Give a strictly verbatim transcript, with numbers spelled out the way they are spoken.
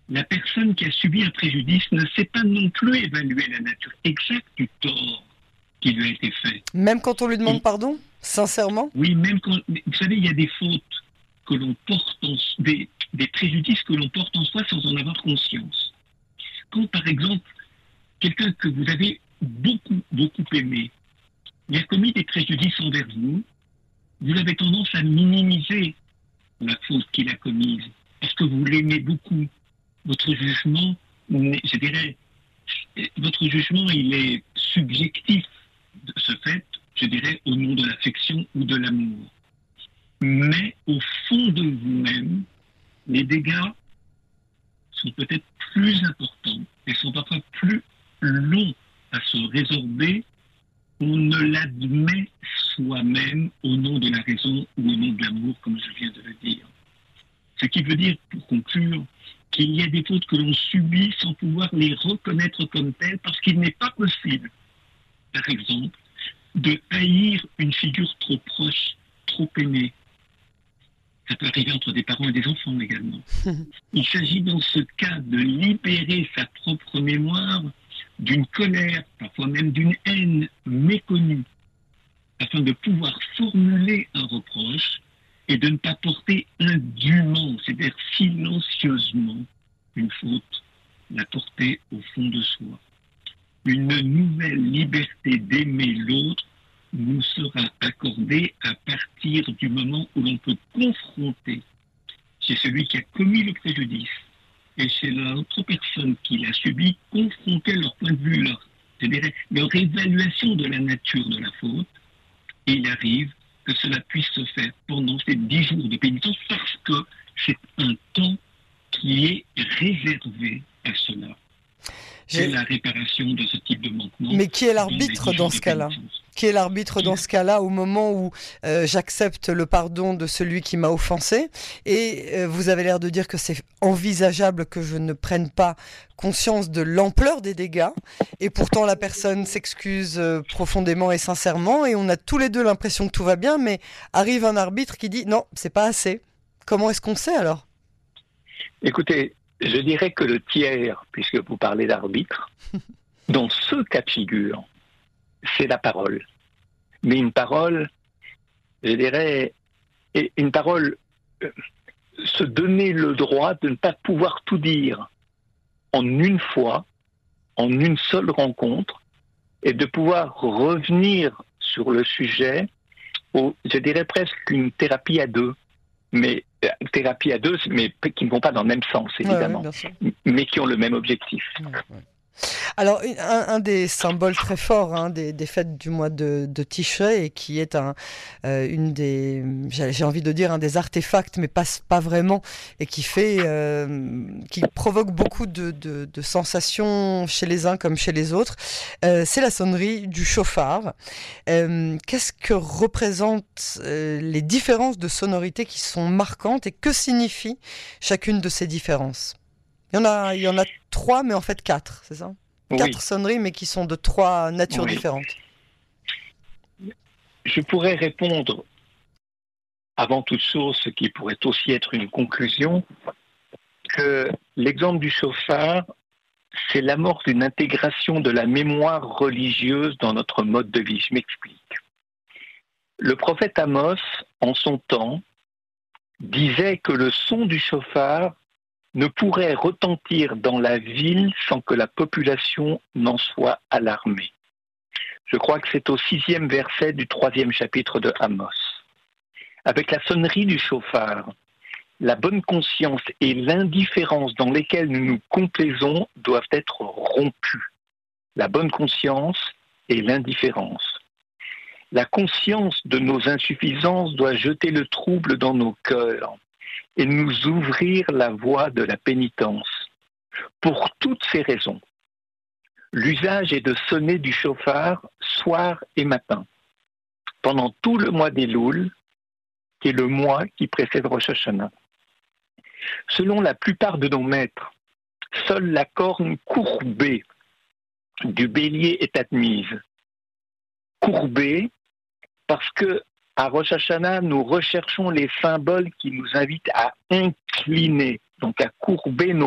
la personne qui a subi un préjudice ne sait pas non plus évaluer la nature exacte du tort qui lui a été fait. Même quand on lui demande Et, pardon, sincèrement? oui, même quand, vous savez, il y a des fautes que l'on porte, en, des, des préjudices que l'on porte en soi sans en avoir conscience. Quand, par exemple, quelqu'un que vous avez beaucoup, beaucoup aimé, il a commis des préjudices envers vous, vous avez tendance à minimiser la faute qu'il a commise, parce que vous l'aimez beaucoup. Votre jugement, je dirais, votre jugement, il est subjectif de ce fait, je dirais, au nom de l'affection ou de l'amour. Mais au fond de vous-même, les dégâts sont peut-être plus importants et sont parfois plus longs à se résorber. On ne l'admet soi-même au nom de la raison ou au nom de l'amour, comme je viens de le dire. Ce qui veut dire, pour conclure, qu'il y a des fautes que l'on subit sans pouvoir les reconnaître comme telles, parce qu'il n'est pas possible, par exemple, de haïr une figure trop proche, trop aimée. Ça peut arriver entre des parents et des enfants également. Il s'agit dans ce cas de libérer sa propre mémoire d'une colère, parfois même d'une haine méconnue, afin de pouvoir formuler un reproche et de ne pas porter indûment, c'est-à-dire silencieusement, une faute, la porter au fond de soi. Une nouvelle liberté d'aimer l'autre nous sera accordée à partir du moment où l'on peut confronter chez celui qui a commis le préjudice et chez l'autre personne qui l'a subi, confronter leur point de vue, leur, c'est-à-dire leur évaluation de la nature de la faute, et il arrive que cela puisse se faire pendant ces dix jours de pénitence parce que c'est un temps qui est réservé à cela. C'est J'ai... la réparation de ce type de manquement. Mais qui est l'arbitre dans ce cas-là ? Qui est l'arbitre dans ce cas-là au moment où euh, j'accepte le pardon de celui qui m'a offensé et euh, vous avez l'air de dire que c'est envisageable que je ne prenne pas conscience de l'ampleur des dégâts et pourtant la personne s'excuse euh, profondément et sincèrement et on a tous les deux l'impression que tout va bien, mais arrive un arbitre qui dit non, c'est pas assez. Comment est-ce qu'on sait alors ? Écoutez, je dirais que le tiers, puisque vous parlez d'arbitre, dans ce cas de figure, c'est la parole. Mais une parole, je dirais, une parole, euh, se donner le droit de ne pas pouvoir tout dire en une fois, en une seule rencontre, et de pouvoir revenir sur le sujet, au, je dirais presque une thérapie à deux. Mais euh, thérapie à deux, mais qui ne vont pas dans le même sens, évidemment, ouais, ouais, mais qui ont le même objectif. Ouais, ouais. Alors, un, un des symboles très forts hein, des, des fêtes du mois de, de Tishrei, et qui est un, euh, une des, j'ai envie de dire un des artefacts, mais pas, pas vraiment, et qui fait, euh, qui provoque beaucoup de, de, de sensations chez les uns comme chez les autres, euh, c'est la sonnerie du shofar. Euh, qu'est-ce que représentent euh, les différences de sonorité qui sont marquantes et que signifie chacune de ces différences ? Il y en a, il y en a trois, mais en fait quatre, c'est ça ? Oui. Quatre sonneries, mais qui sont de trois natures oui. différentes. Je pourrais répondre, avant toute chose, ce qui pourrait aussi être une conclusion, que l'exemple du shofar, c'est l'amorce d'une intégration de la mémoire religieuse dans notre mode de vie. Je m'explique. Le prophète Amos, en son temps, disait que le son du shofar ne pourrait retentir dans la ville sans que la population n'en soit alarmée. Je crois que c'est au sixième verset du troisième chapitre de Amos. Avec la sonnerie du shofar, la bonne conscience et l'indifférence dans lesquelles nous nous complaisons doivent être rompues. La bonne conscience et l'indifférence. La conscience de nos insuffisances doit jeter le trouble dans nos cœurs et nous ouvrir la voie de la pénitence. Pour toutes ces raisons, l'usage est de sonner du shofar soir et matin, pendant tout le mois d'Elul, qui est le mois qui précède Rosh Hashanah. Selon la plupart de nos maîtres, seule la corne courbée du bélier est admise. Courbée parce que à Rosh Hashanah, nous recherchons les symboles qui nous invitent à incliner, donc à courber nos